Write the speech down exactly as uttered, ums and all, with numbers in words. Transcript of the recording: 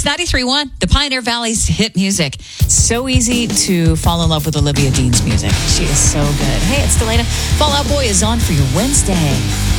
It's ninety-three point one, the Pioneer Valley's hit music. So easy to fall in love with Olivia Dean's music. She is so good. Hey, it's Delana. Fall Out Boy is on for your Wednesday.